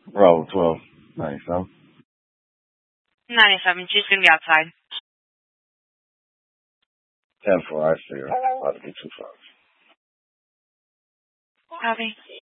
Roll 12. 97. 97. She's going to be outside. 10-4, I see her. About to be 2 5. Copy.